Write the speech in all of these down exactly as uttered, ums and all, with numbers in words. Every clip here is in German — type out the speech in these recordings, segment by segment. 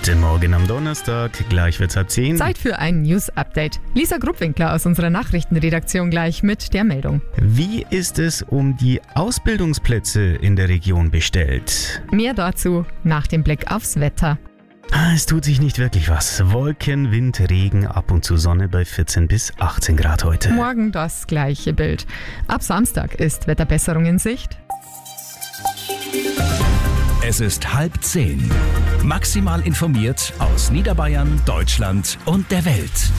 Guten Morgen am Donnerstag, gleich wird's halb zehn. Zeit für ein News-Update. Lisa Gruppwinkler aus unserer Nachrichtenredaktion gleich mit der Meldung. Wie ist es um die Ausbildungsplätze in der Region bestellt? Mehr dazu nach dem Blick aufs Wetter. Es tut sich nicht wirklich was. Wolken, Wind, Regen, ab und zu Sonne bei vierzehn bis achtzehn Grad heute. Morgen das gleiche Bild. Ab Samstag ist Wetterbesserung in Sicht. Es ist halb zehn. Maximal informiert aus Niederbayern, Deutschland und der Welt.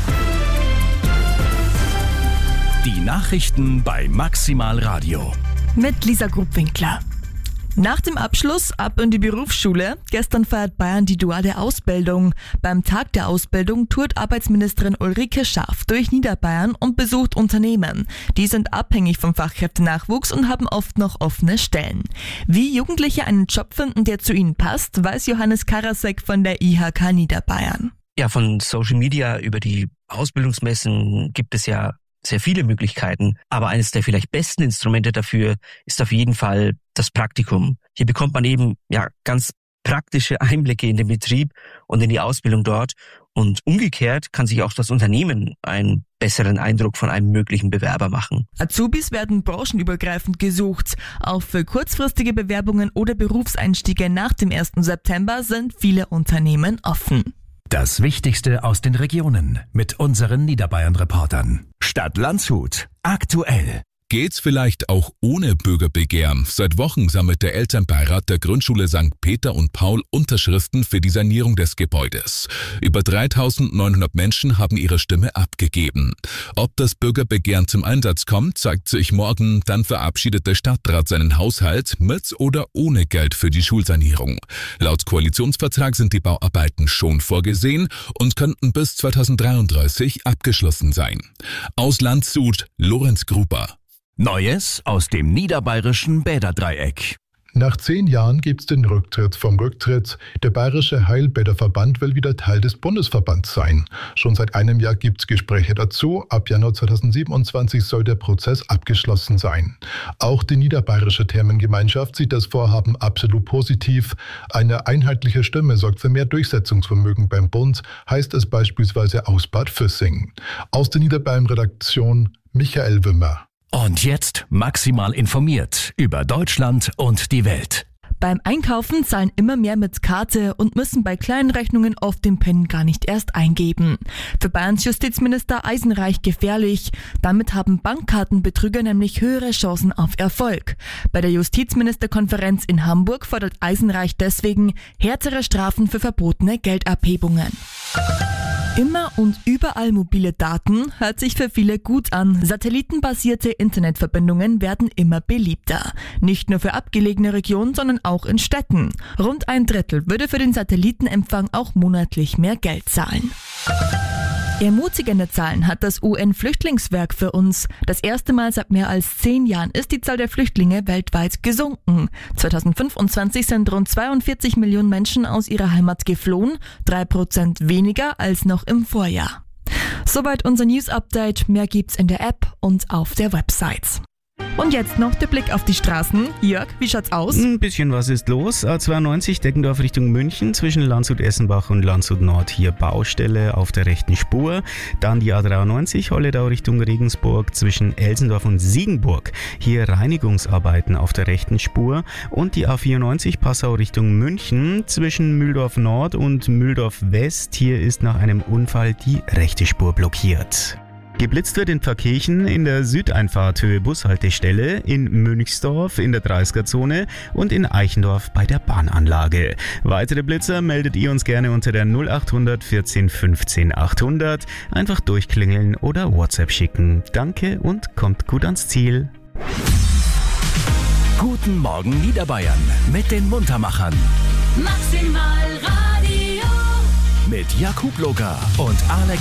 Die Nachrichten bei Maximal Radio. Mit Lisa Gruppwinkler. Nach dem Abschluss ab in die Berufsschule. Gestern feiert Bayern die duale Ausbildung. Beim Tag der Ausbildung tourt Arbeitsministerin Ulrike Schaaf durch Niederbayern und besucht Unternehmen. Die sind abhängig vom Fachkräftenachwuchs und haben oft noch offene Stellen. Wie Jugendliche einen Job finden, der zu ihnen passt, weiß Johannes Karasek von der I H K Niederbayern. Ja, von Social Media über die Ausbildungsmessen gibt es ja sehr viele Möglichkeiten, aber eines der vielleicht besten Instrumente dafür ist auf jeden Fall das Praktikum. Hier bekommt man eben ja ganz praktische Einblicke in den Betrieb und in die Ausbildung dort und umgekehrt kann sich auch das Unternehmen einen besseren Eindruck von einem möglichen Bewerber machen. Azubis werden branchenübergreifend gesucht. Auch für kurzfristige Bewerbungen oder Berufseinstiege nach dem ersten September sind viele Unternehmen offen. Das Wichtigste aus den Regionen mit unseren Niederbayern-Reportern. Stadt Landshut. Aktuell. Geht's vielleicht auch ohne Bürgerbegehren? Seit Wochen sammelt der Elternbeirat der Grundschule Sankt Peter und Paul Unterschriften für die Sanierung des Gebäudes. Über dreitausendneunhundert Menschen haben ihre Stimme abgegeben. Ob das Bürgerbegehren zum Einsatz kommt, zeigt sich morgen. Dann verabschiedet der Stadtrat seinen Haushalt mit oder ohne Geld für die Schulsanierung. Laut Koalitionsvertrag sind die Bauarbeiten schon vorgesehen und könnten bis zweitausenddreiunddreißig abgeschlossen sein. Aus Landshut, Lorenz Gruber. Neues aus dem niederbayerischen Bäderdreieck. Nach zehn Jahren gibt's den Rücktritt vom Rücktritt. Der Bayerische Heilbäderverband will wieder Teil des Bundesverbands sein. Schon seit einem Jahr gibt's Gespräche dazu. Ab Januar zweitausendsiebenundzwanzig soll der Prozess abgeschlossen sein. Auch die Niederbayerische Thermengemeinschaft sieht das Vorhaben absolut positiv. Eine einheitliche Stimme sorgt für mehr Durchsetzungsvermögen beim Bund, heißt es beispielsweise aus Bad Füssing. Aus der Niederbayern-Redaktion Michael Wimmer. Und jetzt maximal informiert über Deutschland und die Welt. Beim Einkaufen zahlen immer mehr mit Karte und müssen bei kleinen Rechnungen oft den PIN gar nicht erst eingeben. Für Bayerns Justizminister Eisenreich gefährlich. Damit haben Bankkartenbetrüger nämlich höhere Chancen auf Erfolg. Bei der Justizministerkonferenz in Hamburg fordert Eisenreich deswegen härtere Strafen für verbotene Geldabhebungen. Immer und überall mobile Daten hört sich für viele gut an. Satellitenbasierte Internetverbindungen werden immer beliebter. Nicht nur für abgelegene Regionen, sondern auch in Städten. Rund ein Drittel würde für den Satellitenempfang auch monatlich mehr Geld zahlen. Ermutigende Zahlen hat das U N-Flüchtlingswerk für uns. Das erste Mal seit mehr als zehn Jahren ist die Zahl der Flüchtlinge weltweit gesunken. zweitausendfünfundzwanzig sind rund zweiundvierzig Millionen Menschen aus ihrer Heimat geflohen, drei Prozent weniger als noch im Vorjahr. Soweit unser News-Update. Mehr gibt's in der App und auf der Website. Und jetzt noch der Blick auf die Straßen. Jörg, wie schaut's aus? Ein bisschen was ist los. A zweiundneunzig Deckendorf Richtung München zwischen Landshut-Essenbach und Landshut-Nord. Hier Baustelle auf der rechten Spur. Dann die A dreiundneunzig Holledau Richtung Regensburg zwischen Elsendorf und Siegenburg. Hier Reinigungsarbeiten auf der rechten Spur. Und die A vierundneunzig Passau Richtung München zwischen Mühldorf Nord und Mühldorf West. Hier ist nach einem Unfall die rechte Spur blockiert. Geblitzt wird in Pfarrkirchen in der Südeinfahrt Höhe Bushaltestelle, in Münchsdorf in der dreißiger-Zone und in Eichendorf bei der Bahnanlage. Weitere Blitzer meldet ihr uns gerne unter der null achthundert vierzehn fünfzehn achthundert. Einfach durchklingeln oder WhatsApp schicken. Danke und kommt gut ans Ziel. Guten Morgen Niederbayern mit den Muntermachern. Maximal Radio. Mit Jakub Locker und Alex